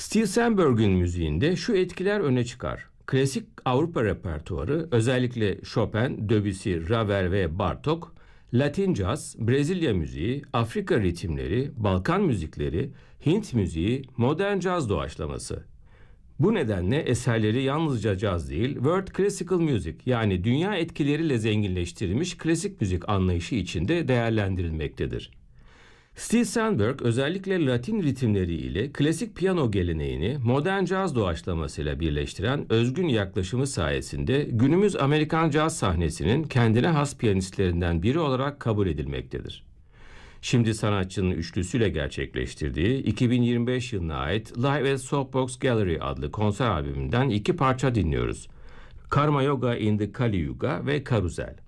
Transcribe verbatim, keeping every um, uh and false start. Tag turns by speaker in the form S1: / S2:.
S1: Steve Sandberg'in müziğinde şu etkiler öne çıkar. Klasik Avrupa repertuarı, özellikle Chopin, Debussy, Ravel ve Bartók, Latin caz, Brezilya müziği, Afrika ritimleri, Balkan müzikleri, Hint müziği, modern caz doğaçlaması. Bu nedenle eserleri yalnızca caz değil, World Classical Music yani dünya etkileriyle zenginleştirilmiş klasik müzik anlayışı içinde değerlendirilmektedir. Steve Sandberg özellikle Latin ritimleri ile klasik piyano geleneğini modern caz doğaçlamasıyla birleştiren özgün yaklaşımı sayesinde günümüz Amerikan caz sahnesinin kendine has piyanistlerinden biri olarak kabul edilmektedir. Şimdi sanatçının üçlüsüyle gerçekleştirdiği iki bin yirmi beş yılına ait Live at Soapbox Gallery adlı konser albümünden iki parça dinliyoruz. Karma Yoga in the Kali Yuga ve Karuzel.